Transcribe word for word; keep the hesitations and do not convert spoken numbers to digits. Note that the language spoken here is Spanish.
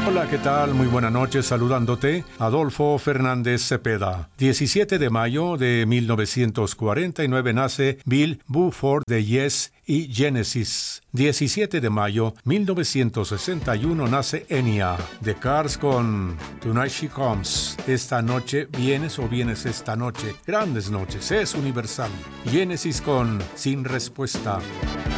Hola, ¿qué tal? Muy buena noche, saludándote, Adolfo Fernández Cepeda. diecisiete de mayo de mil novecientos cuarenta y nueve nace Bill Bruford de Yes y Genesis. diecisiete de mayo de mil novecientos sesenta y uno nace Enya de Cars con Tonight She Comes. Esta noche vienes o vienes esta noche. Grandes noches, es universal. Genesis con Sin Respuesta.